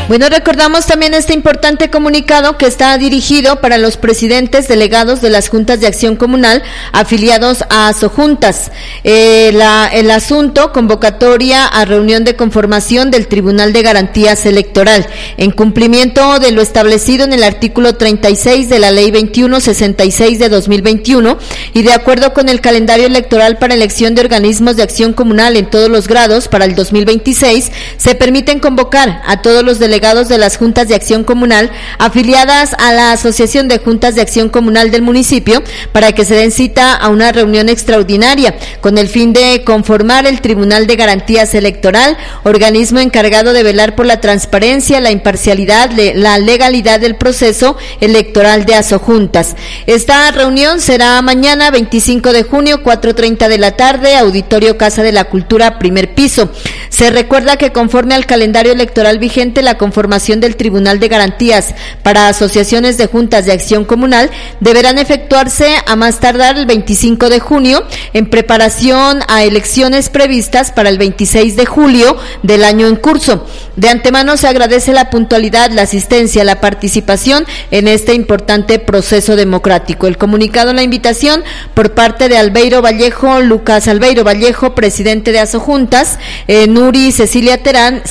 Bueno, recordamos también este importante comunicado que está dirigido para los presidentes delegados de las juntas de acción comunal afiliados a Asojuntas. El asunto, convocatoria a reunión de conformación del Tribunal de Garantías Electoral, en cumplimiento de lo establecido en el artículo 36 de la Ley 2166 de 2021 y de acuerdo con el calendario electoral para elección de organismos de acción comunal en todos los grados para el 2026, se permiten convocar a todos los delegados de las juntas de acción comunal afiliadas a la Asociación de Juntas de Acción Comunal del municipio para que se den cita a una reunión extraordinaria con el fin de conformar el Tribunal de Garantías Electoral, organismo encargado de velar por la transparencia, la imparcialidad, la legalidad del proceso electoral de Asojuntas. Esta reunión será mañana 25 de junio, 4:30 de la tarde, Auditorio Casa de la Cultura, primer piso. Se recuerda que conforme al calendario electoral vigente, la conformación del Tribunal de Garantías para asociaciones de juntas de acción comunal deberán efectuarse a más tardar el 25 de junio en preparación a elecciones previstas para el 26 de julio del año en curso. De antemano se agradece la puntualidad, la asistencia, la participación en este importante proceso democrático. El comunicado, la invitación por parte de Albeiro Vallejo, Lucas Albeiro Vallejo, presidente de Asojuntas, Nuri Cecilia Terán,